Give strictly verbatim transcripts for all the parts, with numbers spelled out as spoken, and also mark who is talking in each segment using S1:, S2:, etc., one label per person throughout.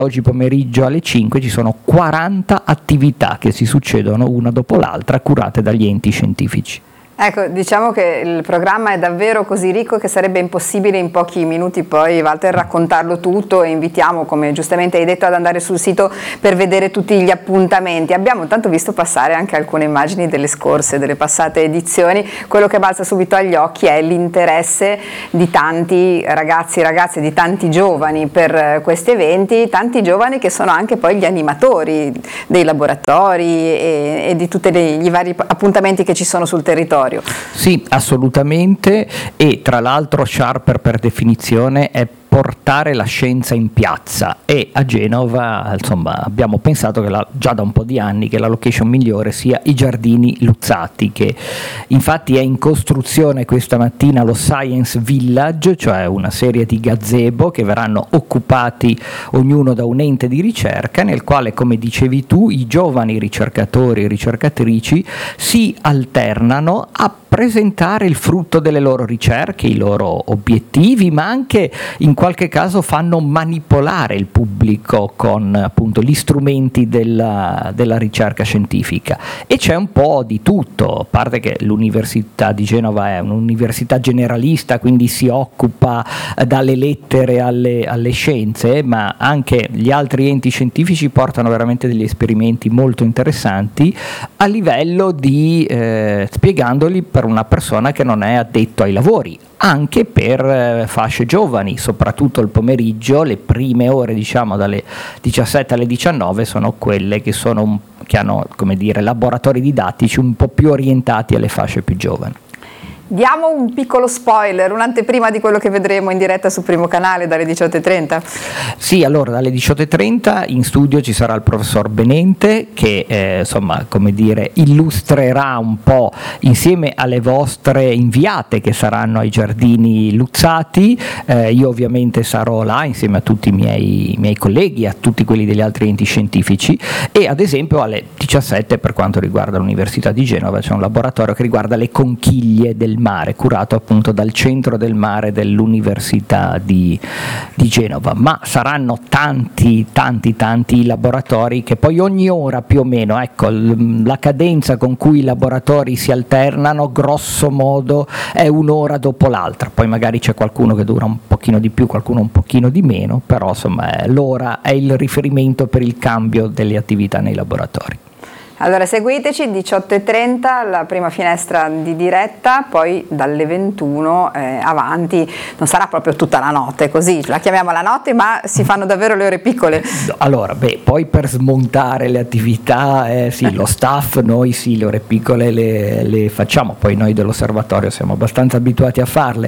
S1: Oggi pomeriggio alle cinque ci sono quaranta attività che si succedono una dopo l'altra, curate dagli enti scientifici.
S2: Ecco, diciamo che il programma è davvero così ricco che sarebbe impossibile in pochi minuti poi, Walter, raccontarlo tutto, e invitiamo, come giustamente hai detto, ad andare sul sito per vedere tutti gli appuntamenti. Abbiamo intanto visto passare anche alcune immagini delle scorse, delle passate edizioni. Quello che balza subito agli occhi è l'interesse di tanti ragazzi e ragazze, di tanti giovani per questi eventi, tanti giovani che sono anche poi gli animatori dei laboratori e, e di tutti i vari appuntamenti che ci sono sul territorio.
S1: Sì, assolutamente, e tra l'altro Sharper per definizione è portare la scienza in piazza, e a Genova insomma abbiamo pensato che la, già da un po' di anni che la location migliore sia i Giardini Luzzati, che infatti è in costruzione questa mattina lo Science Village, cioè una serie di gazebo che verranno occupati ognuno da un ente di ricerca, nel quale, come dicevi tu, i giovani ricercatori e ricercatrici si alternano a presentare il frutto delle loro ricerche, i loro obiettivi, ma anche in qualche caso fanno manipolare il pubblico con appunto gli strumenti della, della ricerca scientifica, e c'è un po' di tutto, a parte che l'Università di Genova è un'università generalista, quindi si occupa dalle lettere alle, alle scienze, ma anche gli altri enti scientifici portano veramente degli esperimenti molto interessanti a livello di eh, spiegandoli per una persona che non è addetto ai lavori, anche per eh, fasce giovani, soprattutto il pomeriggio, le prime ore, diciamo dalle diciassette alle diciannove, sono quelle che, sono un, che hanno, come dire, laboratori didattici un po' più orientati alle fasce più giovani.
S2: Diamo un piccolo spoiler, un'anteprima di quello che vedremo in diretta sul primo canale dalle diciotto e trenta?
S1: Sì, allora dalle diciotto e trenta in studio ci sarà il professor Benente che eh, insomma, come dire, illustrerà un po' insieme alle vostre inviate che saranno ai Giardini Luzzati. Eh, io ovviamente sarò là insieme a tutti i miei, miei colleghi, a tutti quelli degli altri enti scientifici, e ad esempio alle diciassette, per quanto riguarda l'Università di Genova, c'è un laboratorio che riguarda le conchiglie del mare, curato appunto dal centro del mare dell'Università di, di Genova. Ma saranno tanti tanti tanti laboratori che poi ogni ora più o meno, ecco, l- la cadenza con cui i laboratori si alternano grosso modo è un'ora dopo l'altra, poi magari c'è qualcuno che dura un pochino di più, qualcuno un pochino di meno, però insomma è, l'ora è il riferimento per il cambio delle attività nei laboratori.
S2: Allora seguiteci, diciotto e trenta la prima finestra di diretta, poi dalle ventuno eh, avanti, non sarà proprio tutta la notte, così la chiamiamo la notte, ma si fanno davvero le ore piccole.
S1: Allora, beh, poi per smontare le attività, eh, sì, lo staff, noi sì, le ore piccole le, le facciamo, poi noi dell'osservatorio siamo abbastanza abituati a farle.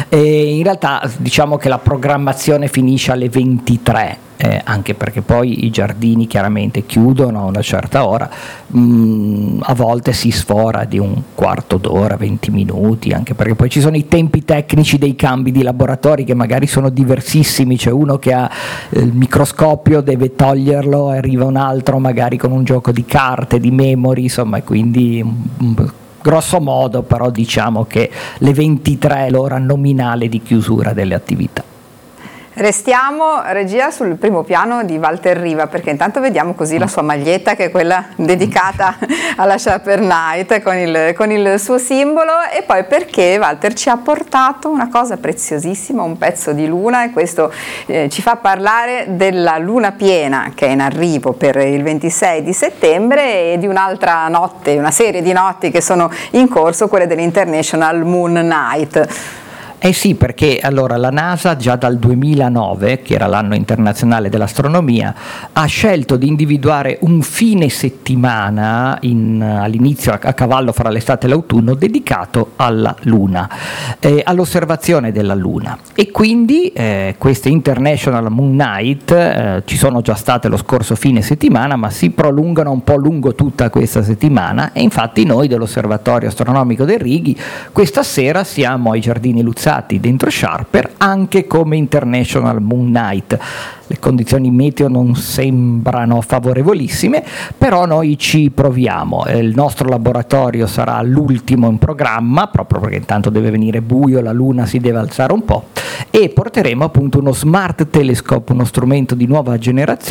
S1: E in realtà diciamo che la programmazione finisce alle ventitré. Eh, anche perché poi i giardini chiaramente chiudono a una certa ora, mm, a volte si sfora di un quarto d'ora, venti minuti, anche perché poi ci sono i tempi tecnici dei cambi di laboratori che magari sono diversissimi, c'è uno che ha eh, il microscopio, deve toglierlo, arriva un altro magari con un gioco di carte, di memory, insomma, e quindi mm, grosso modo però diciamo che le ventitré è l'ora nominale di chiusura delle attività.
S2: Restiamo, regia, sul primo piano di Walter Riva, perché intanto vediamo così la sua maglietta, che è quella dedicata alla Sharper Night con il, con il suo simbolo, e poi perché Walter ci ha portato una cosa preziosissima, un pezzo di luna, e questo eh, ci fa parlare della luna piena che è in arrivo per il ventisei di settembre e di un'altra notte, una serie di notti che sono in corso, quelle dell'International Moon Night.
S1: Eh sì, perché allora la NASA già dal duemilanove, che era l'anno internazionale dell'astronomia, ha scelto di individuare un fine settimana in, all'inizio, a, a cavallo fra l'estate e l'autunno, dedicato alla Luna, eh, all'osservazione della Luna. E quindi eh, queste International Moon Night eh, ci sono già state lo scorso fine settimana, ma si prolungano un po' lungo tutta questa settimana, e infatti noi dell'Osservatorio Astronomico del Righi questa sera siamo ai Giardini Luzzati dentro Sharper, anche come International Moon Night. Le condizioni meteo non sembrano favorevolissime, però noi ci proviamo. Il nostro laboratorio sarà l'ultimo in programma, proprio perché intanto deve venire buio, la luna si deve alzare un po', e porteremo appunto uno Smart Telescope, uno strumento di nuova generazione